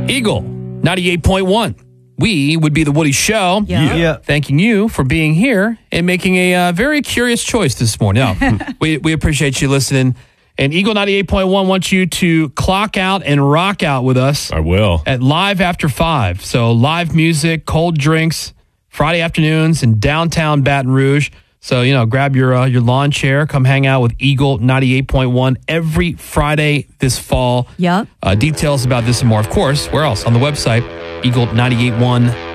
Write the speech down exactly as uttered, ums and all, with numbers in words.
Eagle ninety-eight point one. We would be the Woody Show. Yeah. Yeah. Thanking you for being here and making a uh, very curious choice this morning. No, we, we appreciate you listening. And Eagle ninety-eight point one wants you to clock out and rock out with us I will. at Live After five. So live music, cold drinks, Friday afternoons in downtown Baton Rouge. So, you know, grab your uh, your lawn chair, come hang out with Eagle ninety-eight point one every Friday this fall. Yep. Uh, details about this and more, of course, where else? On the website, eagle nine eight one